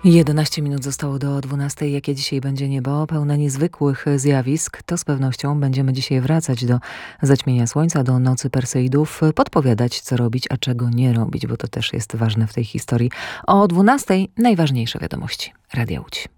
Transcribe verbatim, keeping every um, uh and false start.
jedenaście minut zostało do dwunastej. Jakie dzisiaj będzie niebo? Pełne niezwykłych zjawisk. To z pewnością będziemy dzisiaj wracać do zaćmienia słońca, do nocy Perseidów, podpowiadać, co robić, a czego nie robić, bo to też jest ważne w tej historii. O dwunastej najważniejsze wiadomości. Radia Łódź.